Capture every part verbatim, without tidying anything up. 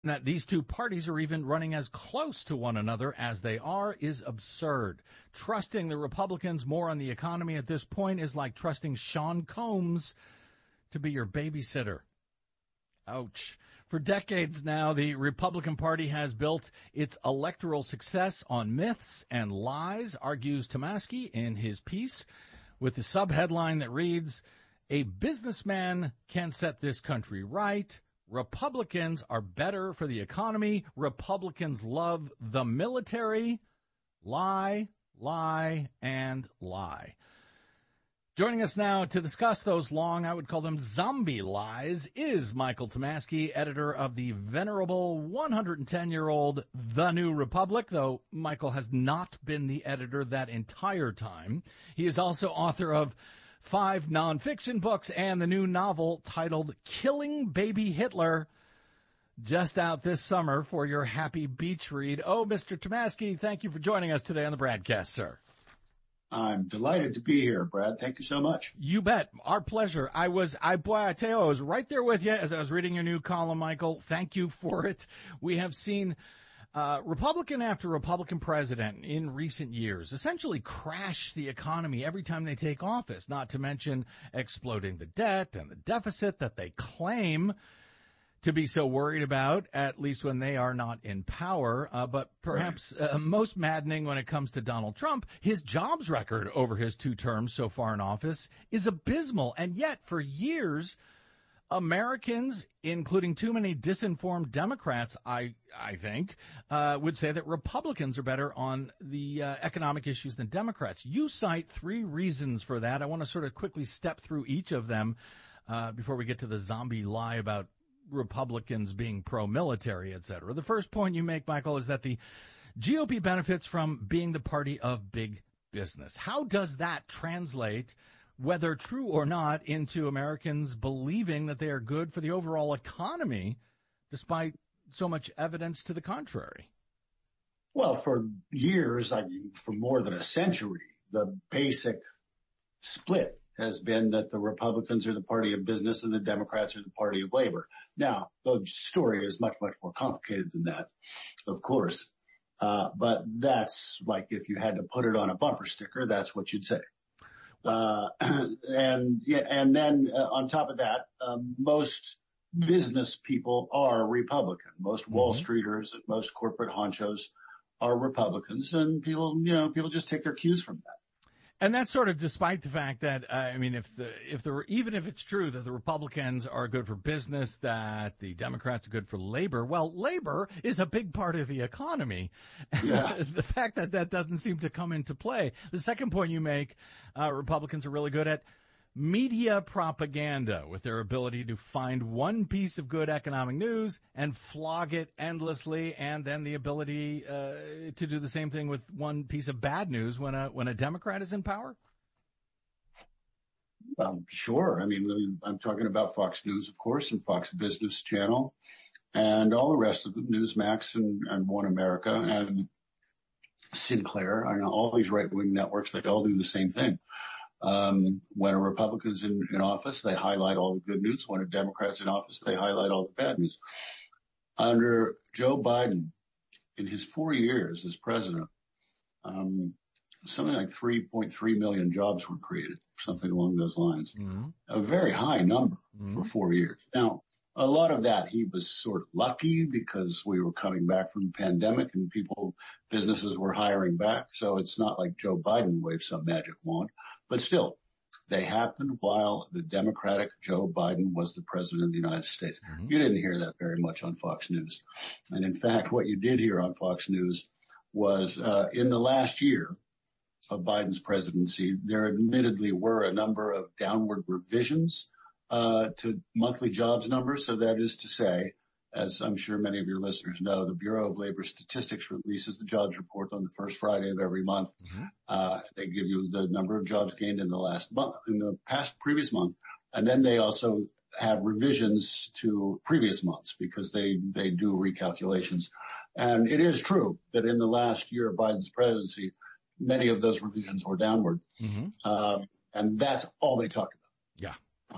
That these two parties are even running as close to one another as they are is absurd. Trusting the Republicans more on the economy at this point is like trusting Sean Combs to be your babysitter. Ouch. For decades now, the Republican Party has built its electoral success on myths and lies, argues Tomasky in his piece, with the subheadline that reads, "A businessman can set this country right. Republicans are better for the economy. Republicans love the military." Lie, lie, and lie. Joining us now to discuss those long, I would call them zombie lies, is Michael Tomasky, editor of the venerable one hundred ten-year-old The New Republic, though Michael has not been the editor that entire time. He is also author of five nonfiction books and the new novel titled Killing Baby Hitler, just out this summer for your happy beach read. Oh, Mister Tomasky, thank you for joining us today on the BradCast, sir. I'm delighted to be here, Brad. Thank you so much. You bet. Our pleasure. I was, I, boy, I tell you, I was right there with you as I was reading your new column, Michael. Thank you for it. We have seen Uh, Republican after Republican president in recent years essentially crash the economy every time they take office, not to mention exploding the debt and the deficit that they claim to be so worried about, at least when they are not in power. Uh, but perhaps uh, most maddening when it comes to Donald Trump, his jobs record over his two terms so far in office is abysmal. And yet for years, Americans, including too many disinformed Democrats, I I think, uh, would say that Republicans are better on the uh, economic issues than Democrats. You cite three reasons for that. I want to sort of quickly step through each of them uh, before we get to the zombie lie about Republicans being pro-military, et cetera. The first point you make, Michael, is that the G O P benefits from being the party of big business. How does that translate, whether true or not, into Americans believing that they are good for the overall economy, despite so much evidence to the contrary? Well, for years, I mean, for more than a century, the basic split has been that the Republicans are the party of business and the Democrats are the party of labor. Now, the story is much, much more complicated than that, of course. Uh, but that's like if you had to put it on a bumper sticker, that's what you'd say. Uh, and, yeah, and then uh, on top of that, um, most business people are Republican. Most mm-hmm. Wall Streeters and most corporate honchos are Republicans, and people, you know, people just take their cues from that. And that's sort of despite the fact that, uh, I mean, if the, if there were, even if it's true that the Republicans are good for business, that the Democrats are good for labor, well, labor is a big part of the economy. Yeah. The fact that that doesn't seem to come into play. The second point you make, uh, Republicans are really good at media propaganda, with their ability to find one piece of good economic news and flog it endlessly, and then the ability uh, to do the same thing with one piece of bad news when a when a Democrat is in power? Um, sure. I mean, I'm talking about Fox News, of course, and Fox Business Channel, and all the rest of them, Newsmax and, and One America and Sinclair, and all these right-wing networks, they all do the same thing. Um, when a Republican's in, in office, they highlight all the good news. When a Democrat's in office, they highlight all the bad news. Under Joe Biden, in his four years as president, um, something like three point three million jobs were created, something along those lines. Mm-hmm. A very high number mm-hmm. for four years. Now, a lot of that he was sort of lucky because we were coming back from the pandemic and people, businesses were hiring back. So it's not like Joe Biden waved some magic wand, but still they happened while the Democratic Joe Biden was the president of the United States. Mm-hmm. You didn't hear that very much on Fox News. And in fact, what you did hear on Fox News was, uh, in the last year of Biden's presidency, there admittedly were a number of downward revisions Uh, to monthly jobs numbers. So that is to say, as I'm sure many of your listeners know, the Bureau of Labor Statistics releases the jobs report on the first Friday of every month. Mm-hmm. Uh, they give you the number of jobs gained in the last month, in the past previous month. And then they also have revisions to previous months because they, they do recalculations. And it is true that in the last year of Biden's presidency, many of those revisions were downward. Mm-hmm. Um, and that's all they talked about. Yeah.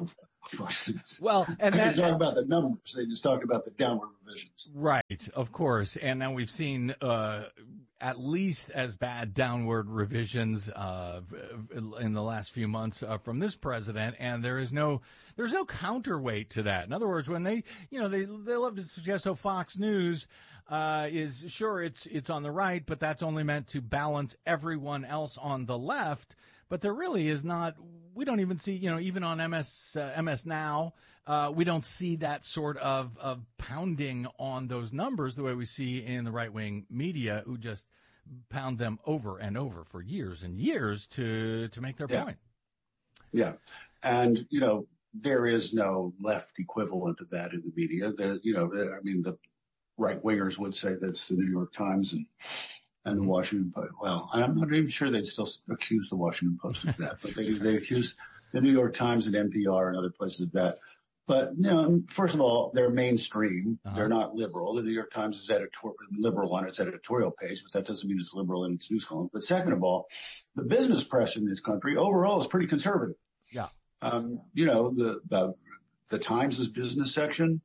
Fox News. Well, and they that, didn't talk about the numbers. They just talked about the downward revisions. Right, of course. And now we've seen uh, at least as bad downward revisions uh, in the last few months uh, from this president, and there is no there's no counterweight to that. In other words, when they you know they they love to suggest, oh, Fox News uh, is sure it's it's on the right, but that's only meant to balance everyone else on the left. But there really is not. We don't even see, you know, even on M S uh, M S Now, uh, we don't see that sort of, of pounding on those numbers the way we see in the right-wing media, who just pound them over and over for years and years to to make their yeah. point. Yeah, and you know there is no left equivalent of that in the media. The, you know, I mean, the right-wingers would say that's the New York Times and. And the Washington Post. Well, I'm not even sure they'd still accuse the Washington Post of that, but they they accuse the New York Times and N P R and other places of that. But you know, first of all, they're mainstream. Uh-huh. They're not liberal. The New York Times is editor- liberal on its editorial page, but that doesn't mean it's liberal in its news column. But second of all, the business press in this country overall is pretty conservative. Yeah. Um, you know, the the the Times' business section.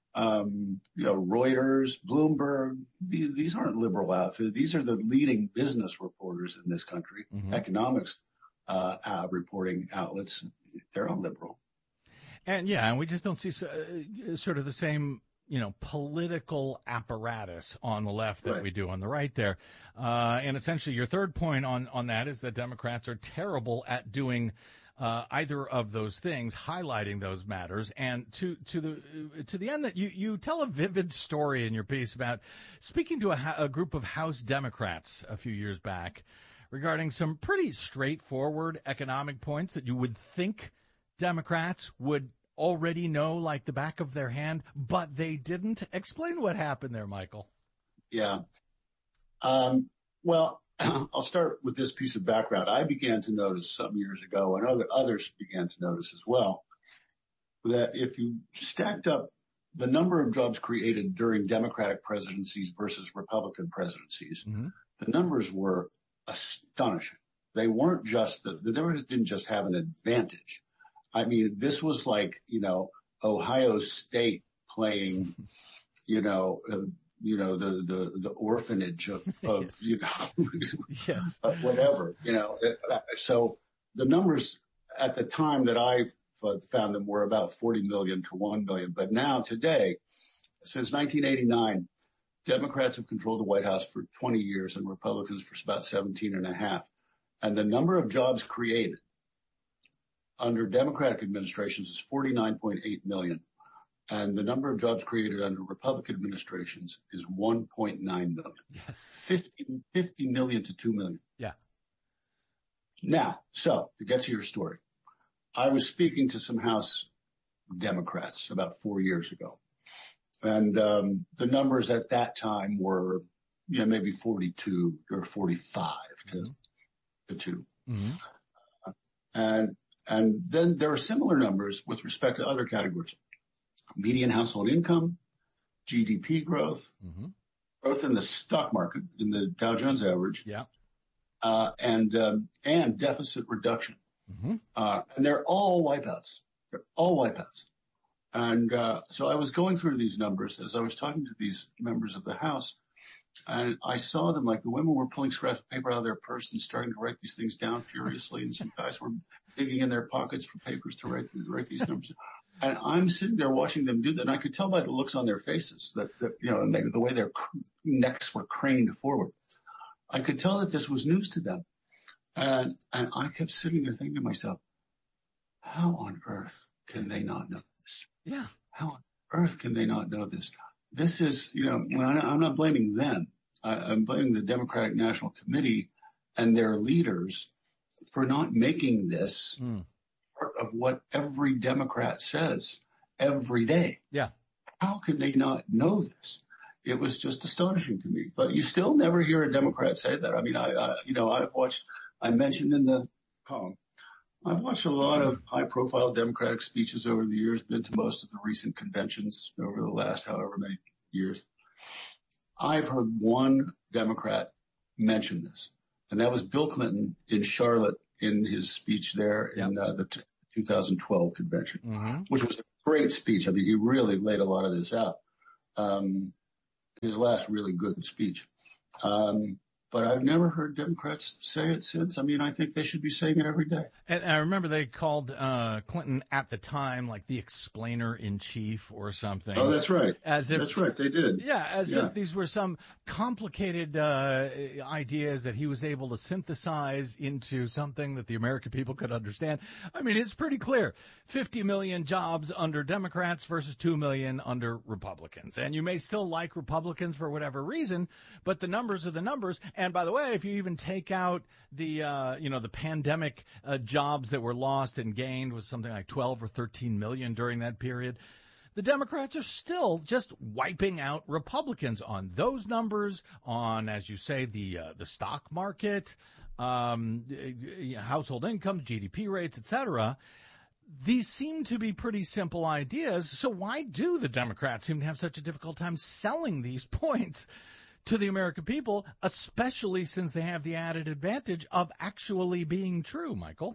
Um, you know, Reuters, Bloomberg, these, these aren't liberal outfits. These are the leading business reporters in this country, mm-hmm. economics, uh, uh, reporting outlets. They're all liberal. And yeah, and we just don't see uh, sort of the same, you know, political apparatus on the left that right. we do on the right there. Uh, and essentially your third point on, on that is that Democrats are terrible at doing Uh, either of those things, highlighting those matters, and to to the to the end that you you tell a vivid story in your piece about speaking to a, a group of House Democrats a few years back regarding some pretty straightforward economic points that you would think Democrats would already know like the back of their hand, but they didn't. Explain what happened there, Michael. Yeah. Um, well. I'll start with this piece of background. I began to notice some years ago, and other, others began to notice as well, that if you stacked up the number of jobs created during Democratic presidencies versus Republican presidencies, mm-hmm. the numbers were astonishing. They weren't just, the, the Democrats didn't just have an advantage. I mean, this was like, you know, Ohio State playing, you know, uh, you know, the, the, the orphanage of, of yes. you know, yes. of whatever, you know. So the numbers at the time that I found them were about forty million to one million. But now today, since nineteen eighty-nine, Democrats have controlled the White House for twenty years and Republicans for about seventeen and a half. And the number of jobs created under Democratic administrations is forty-nine point eight million. And the number of jobs created under Republican administrations is one point nine million. Yes. fifty, fifty million to two million. Yeah. Now, so to get to your story, I was speaking to some House Democrats about four years ago. And, um, the numbers at that time were, you know, maybe forty-two or forty-five to, mm-hmm. to two. Mm-hmm. Uh, and, and then there are similar numbers with respect to other categories. Median household income, G D P growth, mm-hmm. growth in the stock market, in the Dow Jones average, yeah, uh, and um, and deficit reduction. Mm-hmm. Uh, and they're all wipeouts. They're all wipeouts. And uh, so I was going through these numbers as I was talking to these members of the House, and I saw them, like the women were pulling scraps of paper out of their purse and starting to write these things down furiously, and some guys were digging in their pockets for papers to write, to write these numbers. And I'm sitting there watching them do that, and I could tell by the looks on their faces that, that you know, and they, the way their necks were craned forward. I could tell that this was news to them. And, and I kept sitting there thinking to myself, how on earth can they not know this? Yeah. How on earth can they not know this? This is, you know, I'm not blaming them. I'm blaming the Democratic National Committee and their leaders for not making this mm. part of what every Democrat says every day. Yeah. How can they not know this? It was just astonishing to me. But you still never hear a Democrat say that. I mean, I, I you know, I've watched, I mentioned in the column, I've watched a lot of high-profile Democratic speeches over the years, been to most of the recent conventions over the last however many years. I've heard one Democrat mention this, and that was Bill Clinton in Charlotte in his speech there in uh, the t- two thousand twelve convention, mm-hmm. which was a great speech. I mean, he really laid a lot of this out. Um, his last really good speech. Um, But I've never heard Democrats say it since. I mean, I think they should be saying it every day. And I remember they called uh, Clinton at the time like the explainer in chief or something. Oh, that's right. As if that's right. They did. Yeah, as yeah. if these were some complicated uh, ideas that he was able to synthesize into something that the American people could understand. I mean, it's pretty clear. fifty million jobs under Democrats versus two million under Republicans. And you may still like Republicans for whatever reason, but the numbers are the numbers. And by the way, if you even take out the, uh, you know, the pandemic uh, jobs that were lost and gained was something like twelve or thirteen million during that period, the Democrats are still just wiping out Republicans on those numbers, on, as you say, the uh, the stock market, um, household incomes, G D P rates, et cetera. These seem to be pretty simple ideas. So why do the Democrats seem to have such a difficult time selling these points to the American people, especially since they have the added advantage of actually being true, Michael?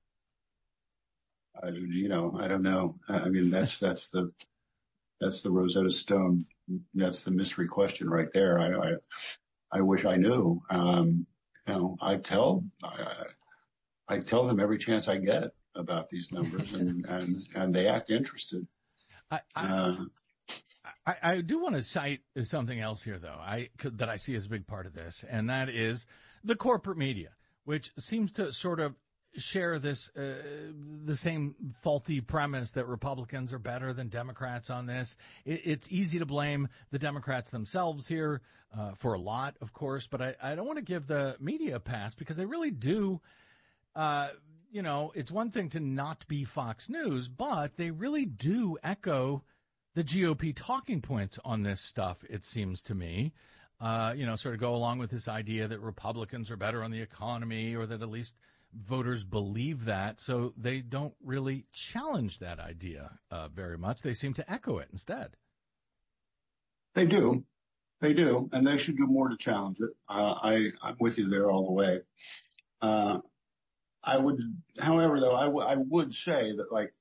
I, you know, I don't know. I mean, that's that's the that's the Rosetta Stone. That's the mystery question right there. I I, I wish I knew. Um, you know, I tell I, I tell them every chance I get about these numbers, and and and they act interested. I, I, uh, I, I do want to cite something else here, though, I that I see as a big part of this, and that is the corporate media, which seems to sort of share this uh, the same faulty premise that Republicans are better than Democrats on this. It, it's easy to blame the Democrats themselves here uh, for a lot, of course, but I, I don't want to give the media a pass because they really do. Uh, you know, it's one thing to not be Fox News, but they really do echo the G O P talking points on this stuff, it seems to me. Uh, you know, sort of go along with this idea that Republicans are better on the economy, or that at least voters believe that. So they don't really challenge that idea uh, very much. They seem to echo it instead. They do. They do. And they should do more to challenge it. Uh, I, I'm with you there all the way. Uh, I would, however, though, I, w- I would say that, like,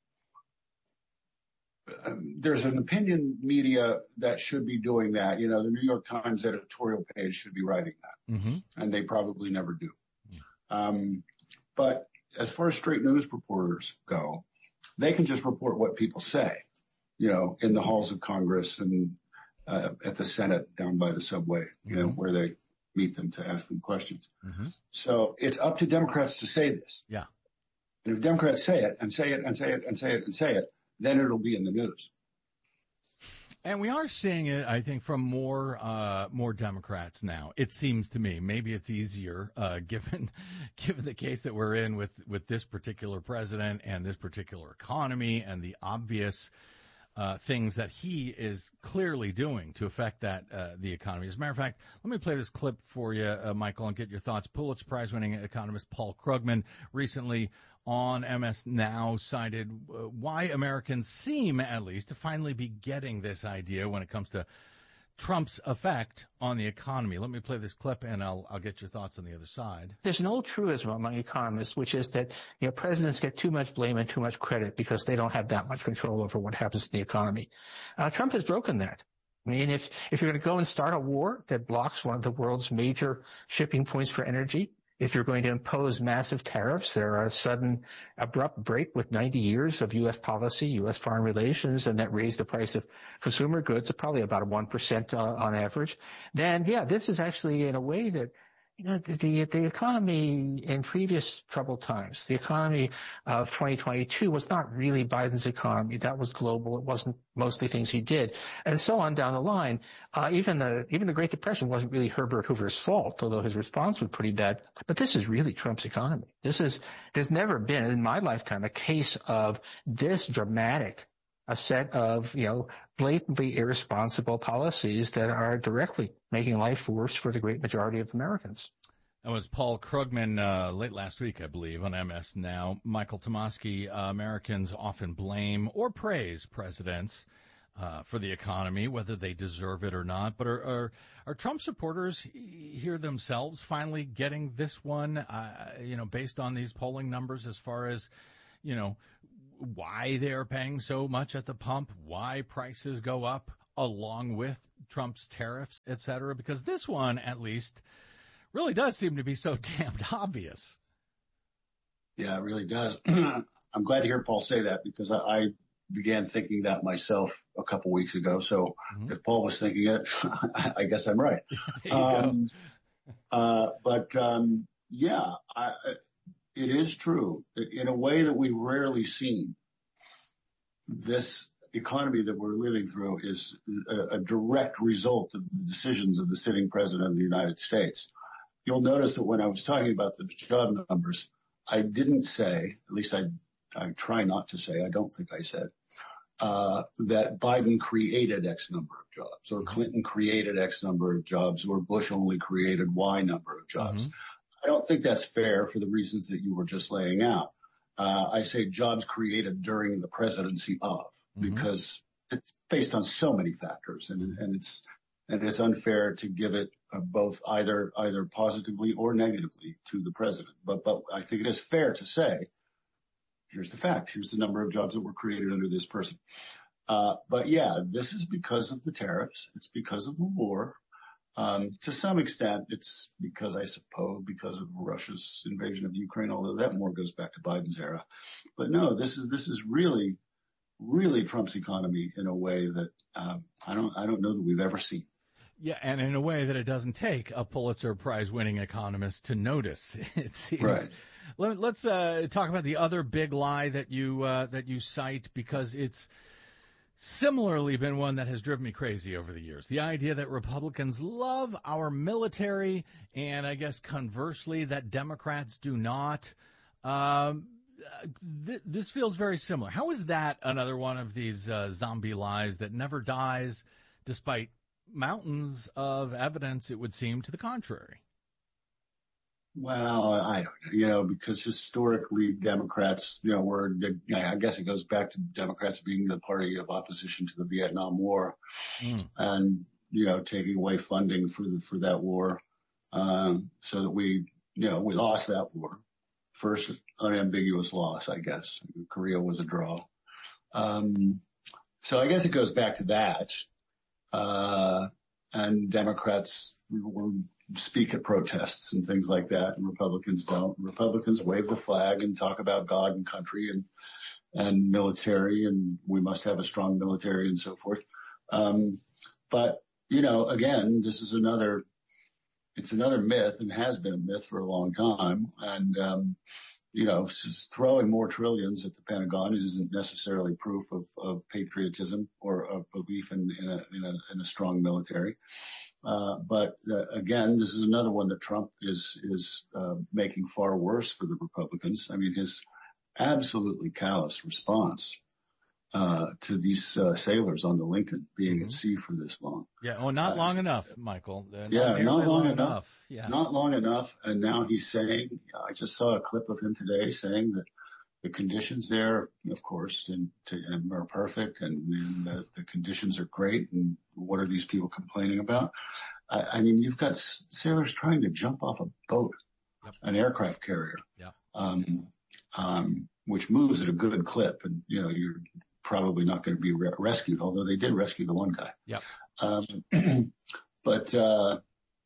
Um, there's an opinion media that should be doing that. You know, the New York Times editorial page should be writing that, mm-hmm. and they probably never do. Yeah. Um, but as far as straight news reporters go, they can just report what people say, you know, in the halls of Congress and uh, at the Senate down by the subway, you mm-hmm. know, where they meet them to ask them questions. Mm-hmm. So it's up to Democrats to say this. Yeah. And if Democrats say it and say it and say it and say it and say it, then it'll be in the news. And we are seeing it, I think, from more uh, more Democrats now. It seems to me. Maybe it's easier, uh, given given the case that we're in with, with this particular president and this particular economy and the obvious uh, things that he is clearly doing to affect that uh, the economy. As a matter of fact, let me play this clip for you, uh, Michael, and get your thoughts. Pulitzer Prize-winning economist Paul Krugman recently on M S Now cited uh, why Americans seem, at least, to finally be getting this idea when it comes to Trump's effect on the economy. Let me play this clip, and I'll I'll get your thoughts on the other side. There's an old truism among economists, which is that, you know, presidents get too much blame and too much credit because they don't have that much control over what happens in the economy. Uh, Trump has broken that. I mean, if if you're going to go and start a war that blocks one of the world's major shipping points for energy, if you're going to impose massive tariffs, there are a sudden abrupt break with ninety years of U S policy, U S foreign relations, and that raised the price of consumer goods at probably about a one percent uh, on average, then, yeah, this is actually in a way that, you know, the, the, the economy in previous troubled times, the economy of twenty twenty-two was not really Biden's economy. That was global. It wasn't mostly things he did. And so on down the line. Uh, even the, even the Great Depression wasn't really Herbert Hoover's fault, although his response was pretty bad. But this is really Trump's economy. This is, there's never been in my lifetime a case of this dramatic a set of, you know, blatantly irresponsible policies that are directly making life worse for the great majority of Americans. That was Paul Krugman uh, late last week, I believe, on M S Now. Michael Tomasky, uh, Americans often blame or praise presidents uh, for the economy, whether they deserve it or not. But are, are, are Trump supporters here themselves finally getting this one, uh, you know, based on these polling numbers as far as, you know, why they're paying so much at the pump, why prices go up along with Trump's tariffs, et cetera? Because this one, at least, really does seem to be so damned obvious. Yeah, it really does. I'm glad to hear Paul say that, because I, I began thinking that myself a couple weeks ago. So mm-hmm. if Paul was thinking it, I guess I'm right. um, uh, but um, yeah, I, it is true in a way that we've rarely seen. This economy that we're living through is a, a direct result of the decisions of the sitting president of the United States. You'll notice that when I was talking about those job numbers, I didn't say, at least I, I try not to say, I don't think I said, uh, that Biden created X number of jobs, or Clinton created X number of jobs, or Bush only created Y number of jobs. Mm-hmm. I don't think that's fair for the reasons that you were just laying out. Uh, I say jobs created during the presidency of, mm-hmm. because it's based on so many factors, and, and it's, and it's unfair to give it uh, both either, either positively or negatively to the president. But, but I think it is fair to say, here's the fact, here's the number of jobs that were created under this person. Uh, but yeah, this is because of the tariffs. It's because of the war. Um, to some extent, it's because, I suppose, because of Russia's invasion of Ukraine, although that more goes back to Biden's era. But no, this is, this is really, really Trump's economy in a way that, um, I don't, I don't know that we've ever seen. Yeah, and in a way that it doesn't take a Pulitzer Prize-winning economist to notice, it seems. Right. Let, let's uh, talk about the other big lie that you uh, that you cite, because it's similarly been one that has driven me crazy over the years. The idea that Republicans love our military, and I guess conversely that Democrats do not. Um, th- this feels very similar. How is that another one of these uh, zombie lies that never dies, despite mountains of evidence, it would seem, to the contrary? Well, I don't know, you know, because historically Democrats, you know, were, I guess it goes back to Democrats being the party of opposition to the Vietnam War, mm. and, you know, taking away funding for the, for that war, um, so that we, you know, we lost that war. First unambiguous loss, I guess. Korea was a draw. Um, so I guess it goes back to that. Uh, and Democrats were, speak at protests and things like that, and Republicans don't. Republicans wave the flag and talk about God and country and, and military, and we must have a strong military and so forth. Um, but, you know, again, this is another, it's another myth, and has been a myth for a long time. And, um, you know, throwing more trillions at the Pentagon isn't necessarily proof of, of patriotism or of belief in, in, a, in, a, in a strong military. Uh, but uh, again, this is another one that Trump is is uh, making far worse for the Republicans. I mean, his absolutely callous response uh, to these uh, sailors on the Lincoln being mm-hmm. at sea for this long. Yeah, oh, not uh, long enough, Michael. Not yeah, not long, long enough. enough. Yeah, not long enough. And now he's saying, I just saw a clip of him today saying that the conditions there, of course, and, to, and are perfect, and, and the, the conditions are great. And what are these people complaining about? I, I mean, you've got sailors trying to jump off a boat, yep. an aircraft carrier, yep. um, um, which moves at a good clip, and you know you're probably not going to be re- rescued. Although they did rescue the one guy. Yep. Um, but uh,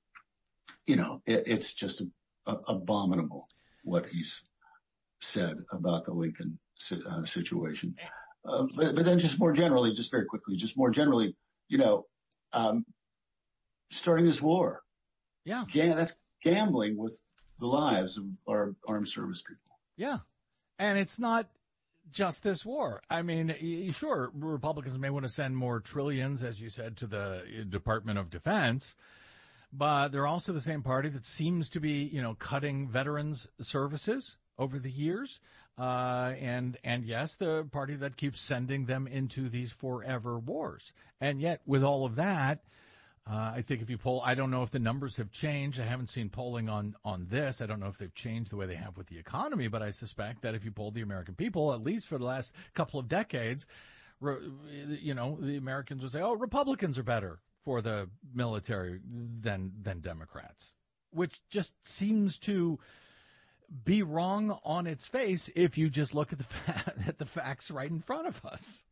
you know, it, it's just a, a, abominable what he's said about the Lincoln uh, situation. Uh, but, but then just more generally, just very quickly, just more generally, you know, um, starting this war. Yeah. Yeah, that's gambling with the lives of our armed service people. Yeah. And it's not just this war. I mean, sure, Republicans may want to send more trillions, as you said, to the Department of Defense, but they're also the same party that seems to be, you know, cutting veterans' services over the years, uh, and and yes, the party that keeps sending them into these forever wars. And yet, with all of that, uh, I think if you poll, I don't know if the numbers have changed. I haven't seen polling on on this. I don't know if they've changed the way they have with the economy, but I suspect that if you polled the American people, at least for the last couple of decades, you know, the Americans would say, "Oh, Republicans are better for the military than than Democrats," which just seems to be wrong on its face if you just look at the fa- at the facts right in front of us.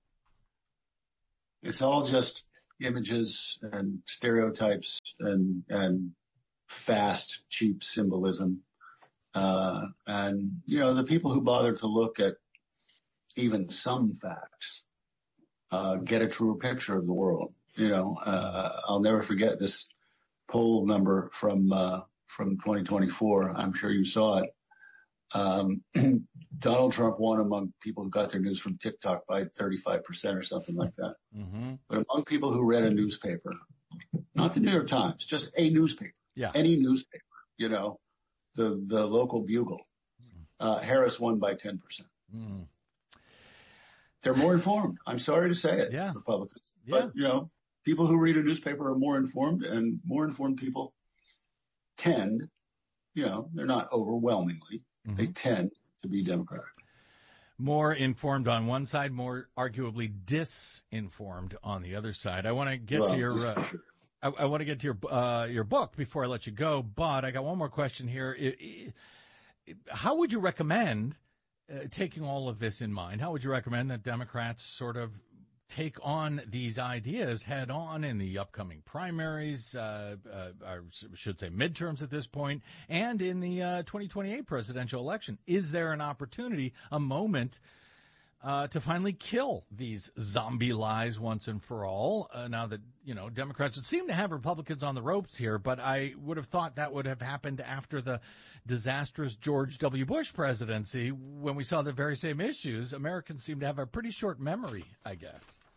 It's all just images and stereotypes and and fast, cheap symbolism. Uh, and, you know, the people who bother to look at even some facts uh, get a truer picture of the world. You know, uh, I'll never forget this poll number from uh, from twenty twenty-four. I'm sure you saw it. Um, Donald Trump won among people who got their news from TikTok by thirty-five percent or something like that. Mm-hmm. But among people who read a newspaper, not the New York Times, just a newspaper, yeah. any newspaper, you know, the, the local Bugle, uh, Harris won by ten percent. Mm. They're more informed. I'm sorry to say it, yeah. Republicans. Yeah. But, you know, people who read a newspaper are more informed, and more informed people tend, you know, they're not overwhelmingly, mm-hmm. they tend to be Democratic. More informed on one side, more arguably disinformed on the other side. I want to get well, to your, uh, I, I want to get to your, uh, your book before I let you go, but I got one more question here. It, it, how would you recommend, uh, taking all of this in mind, how would you recommend that Democrats sort of take on these ideas head on in the upcoming primaries, uh, uh, I should say midterms at this point, and in the uh, twenty twenty-eight presidential election? Is there an opportunity, a moment, uh, to finally kill these zombie lies once and for all? Uh, now that, you know, Democrats would seem to have Republicans on the ropes here, but I would have thought that would have happened after the disastrous George W. Bush presidency, when we saw the very same issues. Americans seem to have a pretty short memory, I guess.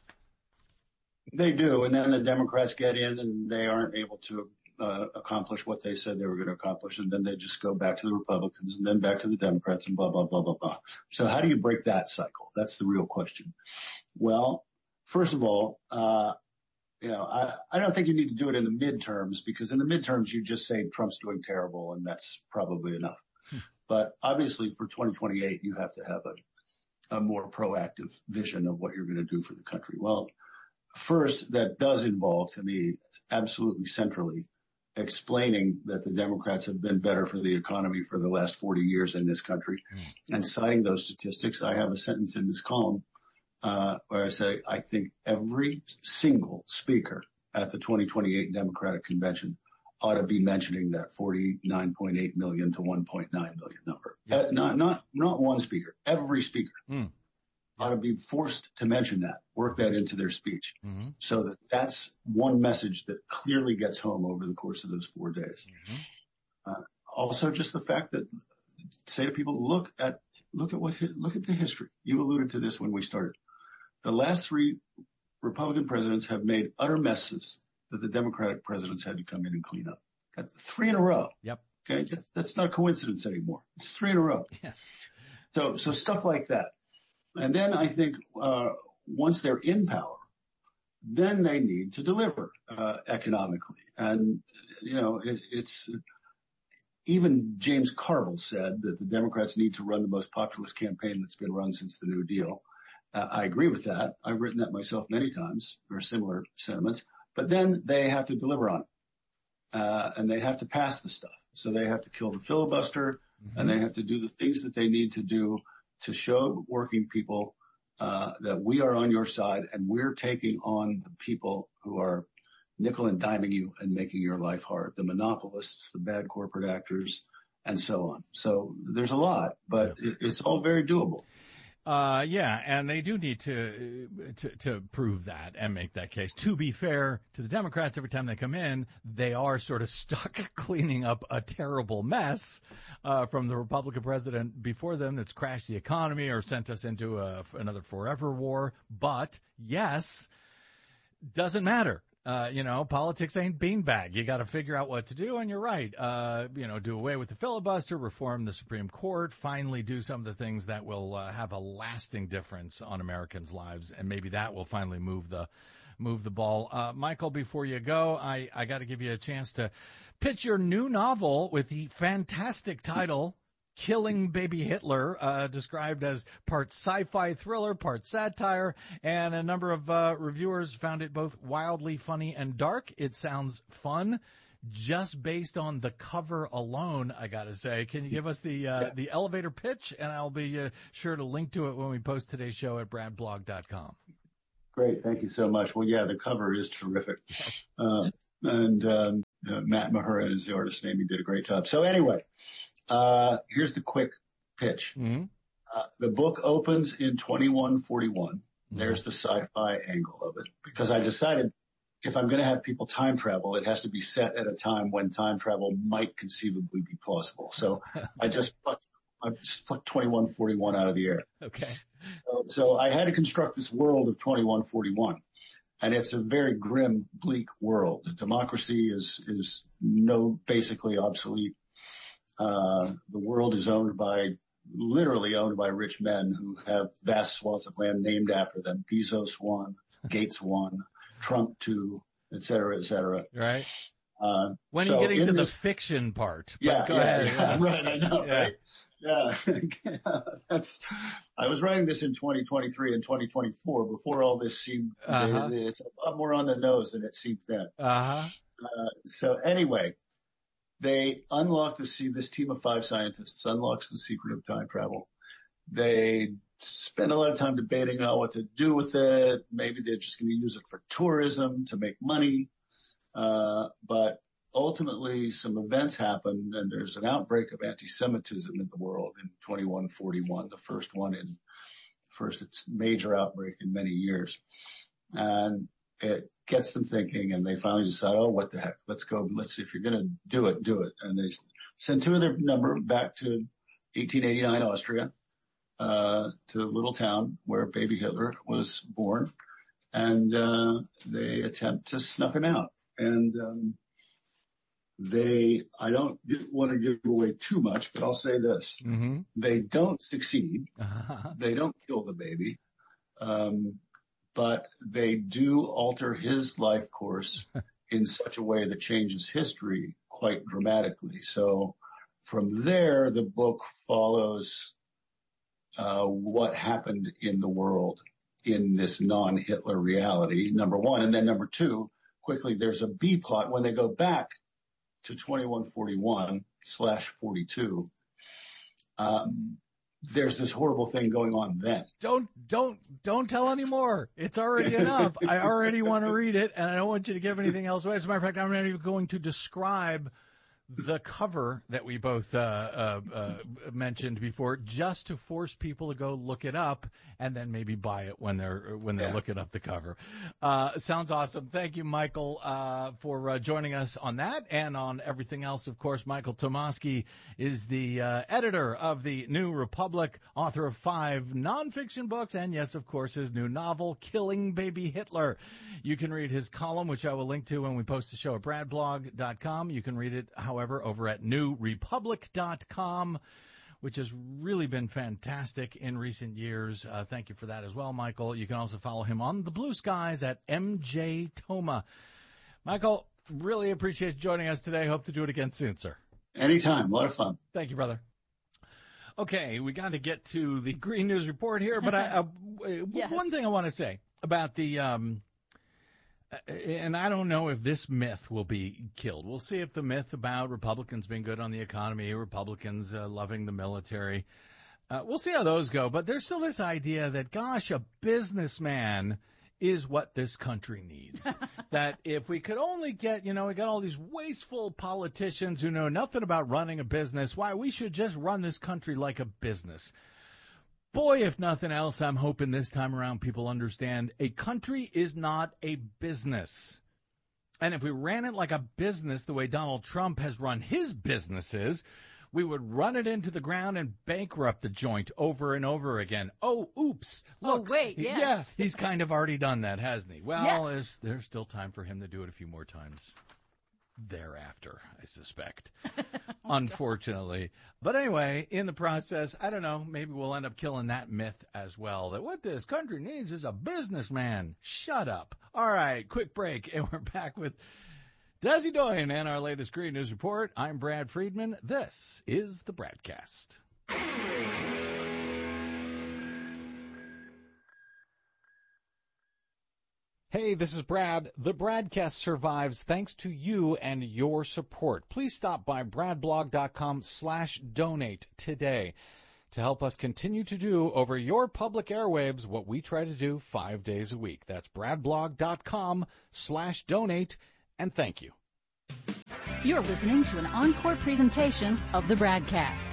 They do, and then the Democrats get in and they aren't able to uh, accomplish what they said they were going to accomplish, and then they just go back to the Republicans and then back to the Democrats and blah, blah, blah, blah, blah. So how do you break that cycle? That's the real question. Well, first of all, uh, you know, I, I don't think you need to do it in the midterms, because in the midterms you just say Trump's doing terrible, and that's probably enough. Hmm. But obviously for twenty twenty-eight, you have to have a, a more proactive vision of what you're going to do for the country. Well, first, that does involve, to me, absolutely centrally, explaining that the Democrats have been better for the economy for the last forty years in this country, mm. and citing those statistics. I have a sentence in this column uh, where I say, I think every single speaker at the twenty twenty-eight Democratic Convention ought to be mentioning that forty-nine point eight million to one point nine million number. Yep. Uh, not, not, not one speaker, every speaker. Mm. ought to be forced to mention that, work that into their speech, mm-hmm. so that that's one message that clearly gets home over the course of those four days. Mm-hmm. Uh, also, just the fact that, say to people, look at look at what look at the history. You alluded to this when we started. The last three Republican presidents have made utter messes that the Democratic presidents had to come in and clean up. That's three in a row. Yep. Okay, that's, that's not a coincidence anymore. It's three in a row. Yes. So, so stuff like that. And then I think uh, once they're in power, then they need to deliver uh, economically. And, you know, it, it's even James Carville said that the Democrats need to run the most populist campaign that's been run since the New Deal. Uh, I agree with that. I've written that myself many times, or similar sentiments. But then they have to deliver on it, uh, and they have to pass the stuff. So they have to kill the filibuster, mm-hmm. and they have to do the things that they need to do to show working people uh, that we are on your side, and we're taking on the people who are nickel and diming you and making your life hard, the monopolists, the bad corporate actors, and so on. So there's a lot, but yeah. it's all very doable. Uh, yeah, and they do need to, to to prove that and make that case. To be fair to the Democrats, every time they come in, they are sort of stuck cleaning up a terrible mess uh, from the Republican president before them that's crashed the economy or sent us into a, another forever war. But, yes, doesn't matter. Uh, you know, politics ain't beanbag. You got to figure out what to do, and you're right. Uh, you know, do away with the filibuster, reform the Supreme Court, finally do some of the things that will uh, have a lasting difference on Americans' lives, and maybe that will finally move the move the ball. Uh, Michael, before you go, I, I got to give you a chance to pitch your new novel with the fantastic title, Killing Baby Hitler, uh, described as part sci-fi thriller, part satire, and a number of uh, reviewers found it both wildly funny and dark. It sounds fun. just based on the cover alone, I got to say. Can you give us the uh, Yeah. the elevator pitch? And I'll be uh, sure to link to it when we post today's show at brad blog dot com. Great. Thank you so much. Well, yeah, the cover is terrific. Uh, and um, uh, Matt Mahurin is the artist name. He did a great job. So anyway, uh, here's the quick pitch. Mm-hmm. Uh, the book opens in twenty-one forty-one. Mm-hmm. There's the sci-fi angle of it, because I decided if I'm going to have people time travel, it has to be set at a time when time travel might conceivably be plausible. So I just plucked, I just plucked twenty-one forty-one out of the air. Okay. So, so I had to construct this world of twenty-one forty-one. And it's a very grim, bleak world. Democracy is, is no, basically obsolete. Uh, the world is owned by, literally owned by rich men who have vast swaths of land named after them. Bezos one, Gates one, Trump two, et cetera, et cetera. Right. Uh, when so are you getting to this, the fiction part? Yeah, go yeah, ahead. yeah, right. I know, yeah. right? Yeah. That's, I was writing this in twenty twenty-three and twenty twenty-four before all this seemed, uh-huh. they, they, it's a lot more on the nose than it seemed then. Uh-huh. Uh, so anyway, they unlock the, this team of five scientists unlocks the secret of time travel. They spend a lot of time debating on what to do with it. Maybe they're just going to use it for tourism to make money. Uh, but ultimately some events happen and there's an outbreak of anti-Semitism in the world in twenty-one forty-one, the first one in, first it's major outbreak in many years. And it gets them thinking and they finally decide, oh, what the heck, let's go, let's see if you're going to do it, do it. And they send two of their number back to eighteen eighty-nine Austria, uh, to the little town where baby Hitler was born. And, uh, they attempt to snuff him out. And, um, They, I don't want to give away too much, but I'll say this. Mm-hmm. They don't succeed. Uh-huh. They don't kill the baby. Um, but they do alter his life course in such a way that changes history quite dramatically. So from there, the book follows, uh, what happened in the world in this non-Hitler reality, number one. And then number two, quickly, there's a B plot when they go back to twenty-one forty-one slash forty-two. Um, there's this horrible thing going on then. Don't, don't, don't tell any more. It's already enough. I already want to read it and I don't want you to give anything else away. As a matter of fact, I'm not even going to describe the cover that we both, uh, uh, uh, mentioned before, just to force people to go look it up and then maybe buy it when they're, when they're Yeah. looking up the cover. Uh, sounds awesome. Thank you, Michael, uh, for uh, joining us on that and on everything else. Of course, Michael Tomasky is the, uh, editor of the New Republic, author of five nonfiction books, and yes, of course, his new novel, Killing Baby Hitler. You can read his column, which I will link to when we post the show at brad blog dot com. You can read it, however, over at new republic dot com, which has really been fantastic in recent years. Uh, thank you for that as well, Michael. You can also follow him on the Blue Skies at M J Toma. Michael, really appreciate you joining us today. Hope to do it again soon, sir. Anytime. A lot of fun. Thank you, brother. Okay, we got to get to the Green News Report here, but I, uh, Yes. one thing I want to say about the, um, and I don't know if this myth will be killed. We'll see if the myth about Republicans being good on the economy, Republicans uh, loving the military, uh, we'll see how those go. But there's still this idea that, gosh, a businessman is what this country needs. That if we could only get, you know, we got all these wasteful politicians who know nothing about running a business. Why, we should just run this country like a business. Boy, if nothing else, I'm hoping this time around people understand a country is not a business. And if we ran it like a business the way Donald Trump has run his businesses, we would run it into the ground and bankrupt the joint over and over again. Oh, oops. Look, oh, wait, yes. Yeah, he's kind of already done that, hasn't he? Well, yes. there's, there's still time for him to do it a few more times thereafter, I suspect, unfortunately. But anyway, in the process, I don't know, maybe we'll end up killing that myth as well, that what this country needs is a businessman. Shut up. All right, quick break, and we're back with Desi Doyen and our latest Green News Report. I'm Brad Friedman. This is the Bradcast. Hey, this is Brad. The Bradcast survives thanks to you and your support. Please stop by bradblog.com slash donate today to help us continue to do over your public airwaves what we try to do five days a week. That's bradblog.com slash donate, and thank you. You're listening to an encore presentation of the Bradcast.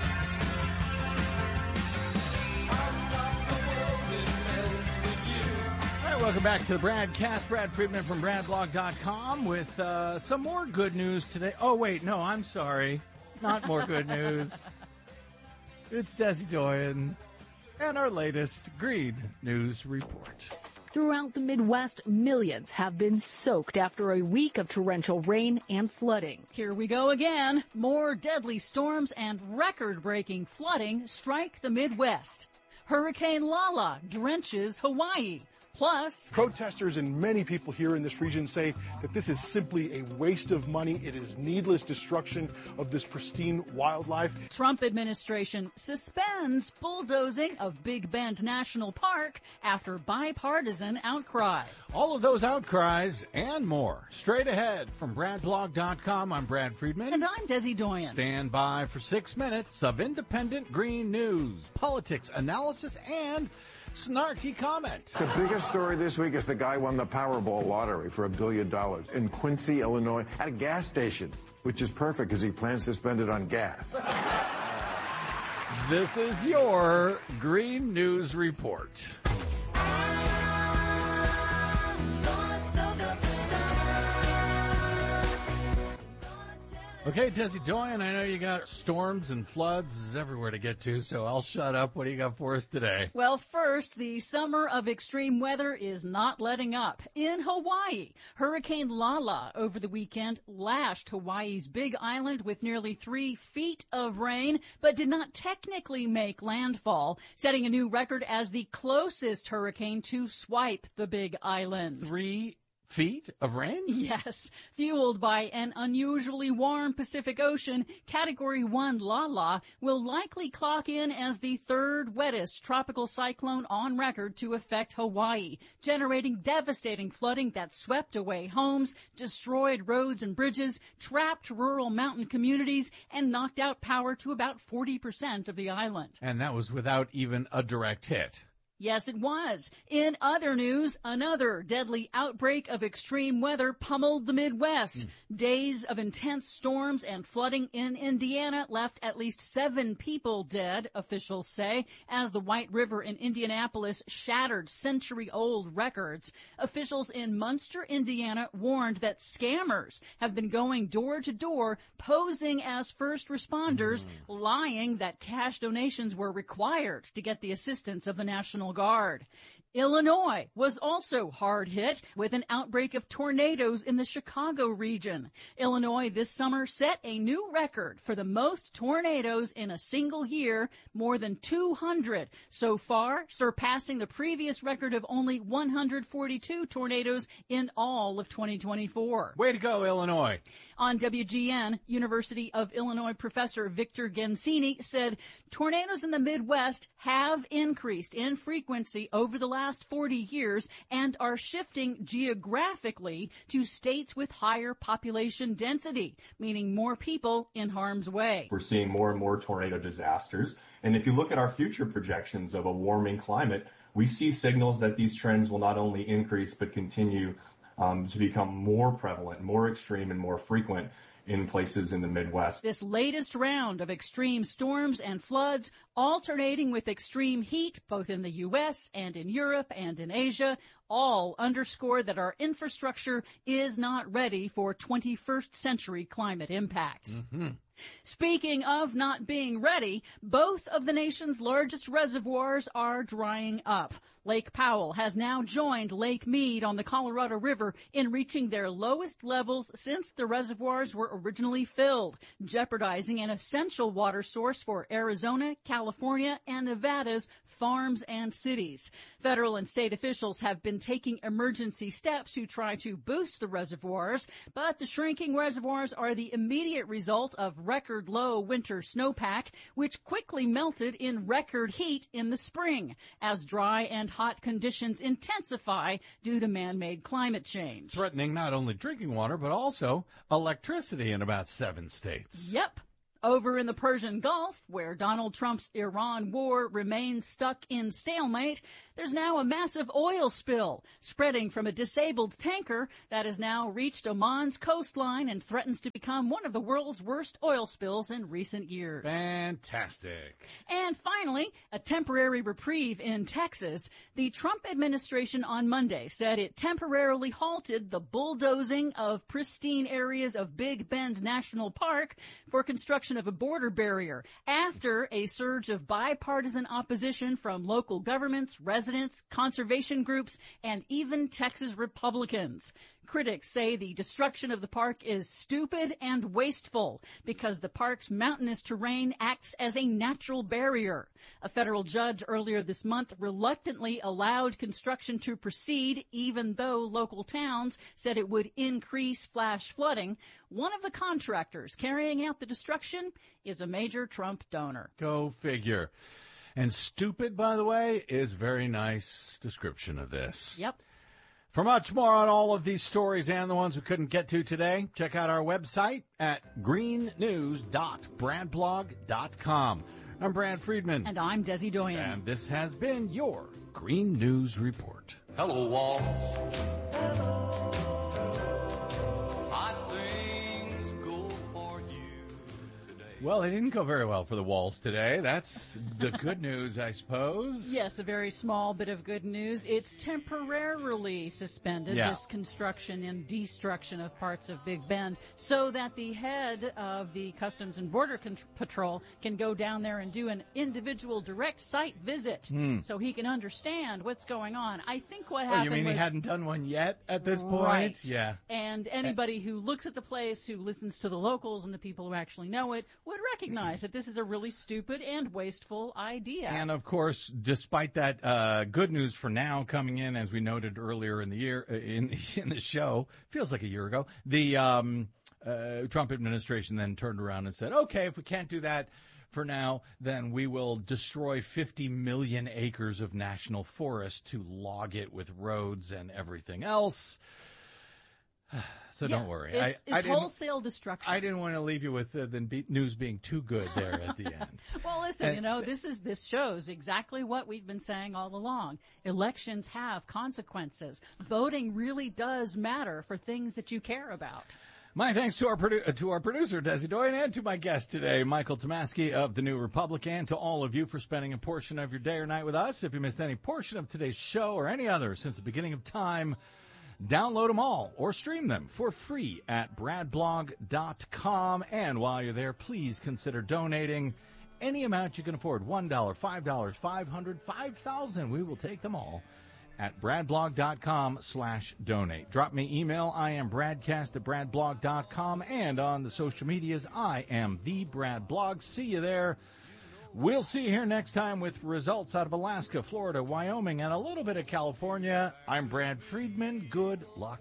Welcome back to the Bradcast. Brad Friedman from bradblog dot com with uh, some more good news today. Oh, wait, no, I'm sorry. Not more good news. It's Desi Doyen and our latest Green News Report. Throughout the Midwest, millions have been soaked after a week of torrential rain and flooding. Here we go again. More deadly storms and record-breaking flooding strike the Midwest. Hurricane Lala drenches Hawaii. Plus, protesters and many people here in this region say that this is simply a waste of money. It is needless destruction of this pristine wildlife. Trump administration suspends bulldozing of Big Bend National Park after bipartisan outcry. All of those outcries and more straight ahead from bradblog dot com. I'm Brad Friedman. And I'm Desi Doyen. Stand by for six minutes of independent green news, politics, analysis, and snarky comment. The biggest story this week is the guy won the Powerball lottery for a billion dollars in Quincy, Illinois, at a gas station, which is perfect because he plans to spend it on gas. This is your Green News Report. Okay, Desi Doyen, I know you got storms and floods everywhere to get to, so I'll shut up. What do you got for us today? Well, first, the summer of extreme weather is not letting up. In Hawaii, Hurricane Lala over the weekend lashed Hawaii's Big Island with nearly three feet of rain, but did not technically make landfall, setting a new record as the closest hurricane to swipe the Big Island. Three feet of rain? Yes. Fueled by an unusually warm Pacific Ocean, Category one Lala will likely clock in as the third wettest tropical cyclone on record to affect Hawaii, generating devastating flooding that swept away homes, destroyed roads and bridges, trapped rural mountain communities, and knocked out power to about forty percent of the island. And that was without even a direct hit. Yes, it was. In other news, another deadly outbreak of extreme weather pummeled the Midwest. Mm. Days of intense storms and flooding in Indiana left at least seven people dead, officials say, as the White River in Indianapolis shattered century-old records. Officials in Munster, Indiana warned that scammers have been going door to door, posing as first responders, mm. lying that cash donations were required to get the assistance of the National Guard. Illinois was also hard hit with an outbreak of tornadoes in the Chicago region. Illinois this summer set a new record for the most tornadoes in a single year, more than two hundred so far, surpassing the previous record of only one hundred forty-two tornadoes in all of twenty twenty-four. Way to go, Illinois. On W G N, University of Illinois professor Victor Gensini said tornadoes in the Midwest have increased in frequency over the last forty years and are shifting geographically to states with higher population density, meaning more people in harm's way. We're seeing more and more tornado disasters. And if you look at our future projections of a warming climate, we see signals that these trends will not only increase but continue Um, to become more prevalent, more extreme, and more frequent in places in the Midwest. This latest round of extreme storms and floods, alternating with extreme heat, both in the U S and in Europe and in Asia, all underscore that our infrastructure is not ready for twenty-first century climate impacts. Mm-hmm. Speaking of not being ready, both of the nation's largest reservoirs are drying up. Lake Powell has now joined Lake Mead on the Colorado River in reaching their lowest levels since the reservoirs were originally filled, jeopardizing an essential water source for Arizona, California, and Nevada's farms and cities. Federal and state officials have been taking emergency steps to try to boost the reservoirs, but the shrinking reservoirs are the immediate result of record low winter snowpack, which quickly melted in record heat in the spring as dry and hot conditions intensify due to man-made climate change. Threatening not only drinking water, but also electricity in about seven states. Yep. Over in the Persian Gulf, where Donald Trump's Iran war remains stuck in stalemate, there's now a massive oil spill spreading from a disabled tanker that has now reached Oman's coastline and threatens to become one of the world's worst oil spills in recent years. Fantastic. And finally, a temporary reprieve in Texas. The Trump administration on Monday said it temporarily halted the bulldozing of pristine areas of Big Bend National Park for construction of a border barrier after a surge of bipartisan opposition from local governments, residents, conservation groups, and even Texas Republicans. Critics say the destruction of the park is stupid and wasteful because the park's mountainous terrain acts as a natural barrier. A federal judge earlier this month reluctantly allowed construction to proceed even though local towns said it would increase flash flooding. One of the contractors carrying out the destruction is a major Trump donor. Go figure. And stupid, by the way, is a very nice description of this. Yep. For much more on all of these stories and the ones we couldn't get to today, check out our website at green news dot brad blog dot com. I'm Brad Friedman. And I'm Desi Doyen. And this has been your Green News Report. Hello, walls. Hello. Hot things go for you today. Well, it didn't go very well for the walls today. That's the good news, I suppose. Yes, a very small bit of good news. It's temporarily suspended, yeah. this construction and destruction of parts of Big Bend, so that the head of the Customs and Border Con- Patrol can go down there and do an individual direct site visit hmm. so he can understand what's going on. I think what oh, happened you mean was, he hadn't done one yet at this point? Right. Yeah. And anybody who looks at the place, who listens to the locals and the people who actually know it, would recognize that this is a really stupid and wasteful idea. And of course, despite that uh, good news for now coming in, as we noted earlier in the year uh, in in the show, feels like a year ago, the um, uh, Trump administration then turned around and said, "Okay, if we can't do that for now, then we will destroy fifty million acres of national forest to log it with roads and everything else." So yeah, don't worry. It's, I, it's I wholesale destruction. I didn't want to leave you with uh, the be- news being too good there at the end. Well, listen, and, you know, this is this shows exactly what we've been saying all along. Elections have consequences. Voting really does matter for things that you care about. My thanks to our produ- to our producer, Desi Doyen, and to my guest today, Michael Tomasky of The New Republic, and to all of you for spending a portion of your day or night with us. If you missed any portion of today's show or any other since the beginning of time, download them all or stream them for free at brad blog dot com. And while you're there, please consider donating any amount you can afford. one dollar, five dollars, five hundred dollars, five thousand dollars. We will take them all at brad blog dot com slash donate. Drop me email. I am bradcast at brad blog dot com. And on the social medias, I am the Brad Blog. See you there. We'll see you here next time with results out of Alaska, Florida, Wyoming, and a little bit of California. I'm Brad Friedman. Good luck.